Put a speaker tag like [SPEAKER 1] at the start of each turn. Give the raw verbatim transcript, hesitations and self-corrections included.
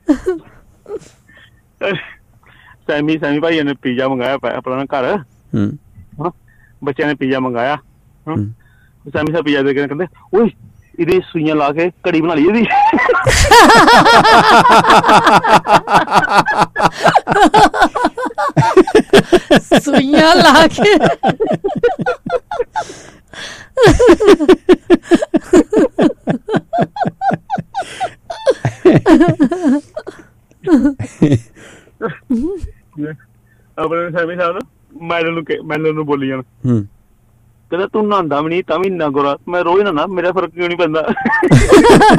[SPEAKER 1] Semi semi ਭਾਈ ਨੇ pizza ਮੰਗਾਇਆ ਆਪਣਾ ਘਰ, ਬੱਚਿਆਂ ਨੇ ਪੀਜ਼ਾ ਮੰਗਾਇਆ, ਸੈਮੀ ਸਾਹਿਬ ਪੀਜ਼ਾ ਦੇ ਕੇ ਕਹਿੰਦੇ ਓਏ ਇਹਦੀ ਸੂਈਆਂ ਲਾ ਕੇ ਘੜੀ ਬਣਾ ਲਈ ਇਹਦੀ।
[SPEAKER 2] ਸੂਈਆਂ ਲਾ ਕੇ
[SPEAKER 1] ਆਪਣੇ ਸੈਮੀ ਸਾਹਿਬ ਮੈਡਮ ਨੂੰ ਮੈਡਮ ਨੂੰ ਬੋਲੀ ਜਾਣ, ਕਹਿੰਦਾ ਤੂੰ ਨਹਾਉਂਦਾ ਵੀ ਨੀ ਤਾਂ ਵੀ ਇੰਨਾ ਗੋਰਾ, ਮੈਂ ਰੋਜ਼ ਨਹਾਉਂਦਾ, ਮੇਰਾ ਫਰਕ ਕਿਉਂ ਨੀ ਪੈਂਦਾ।